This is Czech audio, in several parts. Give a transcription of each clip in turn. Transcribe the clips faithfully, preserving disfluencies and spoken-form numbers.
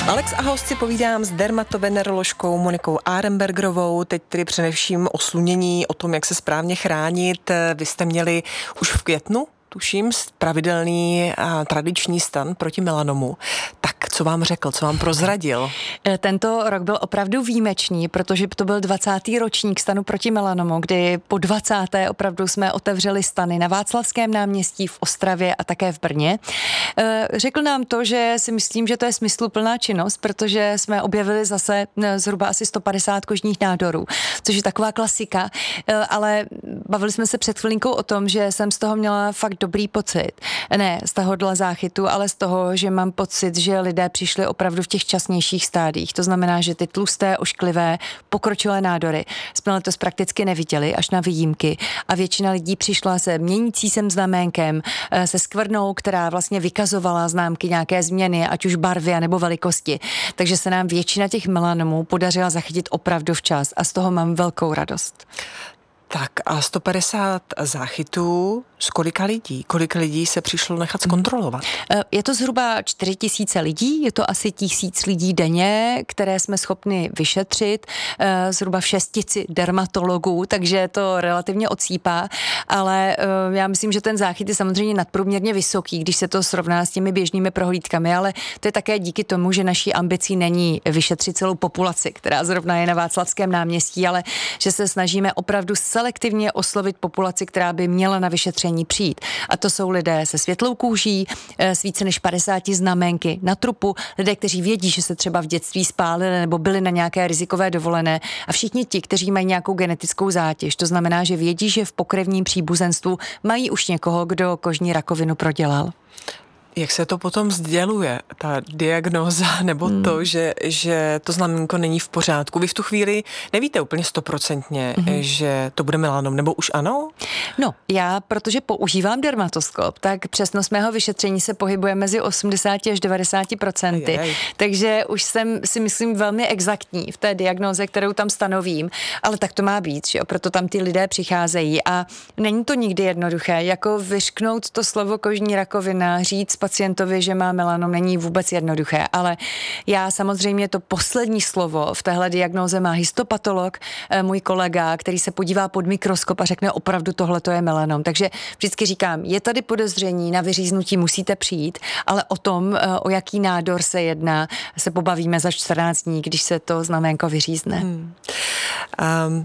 Alex a host si povídám s dermatoveneroložkou Monikou Arenbergerovou, teď tedy především o slunění, o tom, jak se správně chránit. Vy jste měli už v květnu, tuším, pravidelný a tradiční stan proti melanomu. Tak co vám řekl, co vám prozradil? Tento rok byl opravdu výjimečný, protože to byl dvacátý ročník stanu proti melanomu, kdy po dvacáté opravdu jsme otevřeli stany na Václavském náměstí, v Ostravě a také v Brně. Řekl nám to, že si myslím, že to je smysluplná činnost, protože jsme objevili zase zhruba asi sto padesát kožních nádorů, což je taková klasika, ale bavili jsme se před chvilinkou o tom, že jsem z toho měla fakt dobrý pocit. Ne z tohohle záchytu, ale z toho, že mám pocit, že lidé přišli opravdu v těch časnějších stádiích. To znamená, že ty tlusté, ošklivé, pokročilé nádory jsme letos prakticky neviděli, až na výjimky. A většina lidí přišla se měnící se znaménkem, se skvrnou, která vlastně vykazovala známky nějaké změny, ať už barvy nebo velikosti. Takže se nám většina těch melanomů podařila zachytit opravdu včas a z toho mám velkou radost. Tak a sto padesát záchytů, z kolika lidí? Kolik lidí se přišlo nechat zkontrolovat? Je to zhruba čtyři tisíce lidí, je to asi tisíc lidí denně, které jsme schopni vyšetřit, zhruba v šestici dermatologů, takže to relativně odsýpá, ale já myslím, že ten záchyt je samozřejmě nadprůměrně vysoký, když se to srovná s těmi běžnými prohlídkami, ale to je také díky tomu, že naší ambicí není vyšetřit celou populaci, která zrovna je na Václavském náměstí, ale že se snažíme opravdu selektivně oslovit populaci, která by měla na vyšetření přijít. A to jsou lidé se světlou kůží, s více než padesáti znaménky na trupu, lidé, kteří vědí, že se třeba v dětství spálili nebo byli na nějaké rizikové dovolené a všichni ti, kteří mají nějakou genetickou zátěž. To znamená, že vědí, že v pokrevním příbuzenstvu mají už někoho, kdo kožní rakovinu prodělal. Jak se to potom sděluje, ta diagnóza, nebo hmm. to, že, že to znamenko není v pořádku? Vy v tu chvíli nevíte úplně stoprocentně, hmm. že to bude melanom, nebo už ano? No, já, protože používám dermatoskop, tak přesnost mého vyšetření se pohybuje mezi osmdesát až devadesát procent. Takže už jsem si myslím velmi exaktní v té diagnóze, kterou tam stanovím, ale tak to má být, že jo? Proto tam ty lidé přicházejí a není to nikdy jednoduché, jako vyřknout to slovo kožní rakovina, říct pacientovi, že má melanom, není vůbec jednoduché, ale já samozřejmě to poslední slovo v téhle diagnóze má histopatolog, můj kolega, který se podívá pod mikroskop a řekne opravdu tohle to je melanom. Takže vždycky říkám, je tady podezření, na vyříznutí musíte přijít, ale o tom, o jaký nádor se jedná, se pobavíme za čtrnáct dní, když se to znaménko vyřízne. Hmm. Um.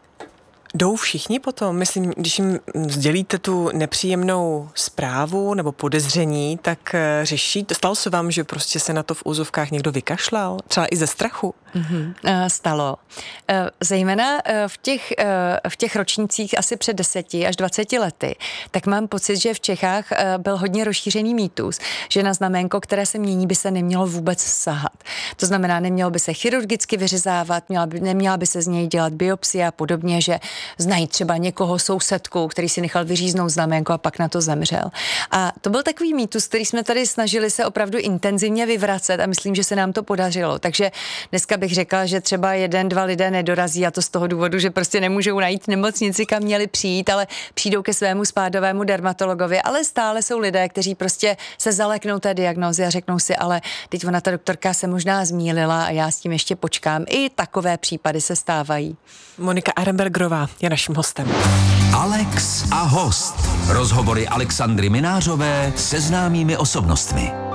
Jdou všichni potom, myslím, když jim sdělíte tu nepříjemnou zprávu nebo podezření, tak řeší, stalo se vám, že prostě se na to v úzovkách někdo vykašlal? Třeba i ze strachu? Mm-hmm. Stalo. Zejména v těch, v těch ročnících asi před deseti až dvaceti lety, tak mám pocit, že v Čechách byl hodně rozšířený mýtus, že na znaménko, které se mění, by se nemělo vůbec sahat. To znamená, nemělo by se chirurgicky vyřezávat, měla by, neměla by se z něj dělat biopsie a podobně, že znají třeba někoho sousedku, který si nechal vyříznout znaménko a pak na to zemřel. A to byl takový mýtus, který jsme tady snažili se opravdu intenzivně vyvracet a myslím, že se nám to podařilo. Takže dneska bych řekla, že třeba jeden, dva lidé nedorazí a to z toho důvodu, že prostě nemůžou najít nemocnici, kam měli přijít, ale přijdou ke svému spádovému dermatologovi, ale stále jsou lidé, kteří prostě se zaleknou té diagnózy a řeknou si, ale teď ona ta doktorka se možná zmýlila a já s tím ještě počkám. I takové případy se stávají. Monika Arenbergerová je naším hostem. Alex a host. Rozhovory Alexandry Minářové se známými osobnostmi.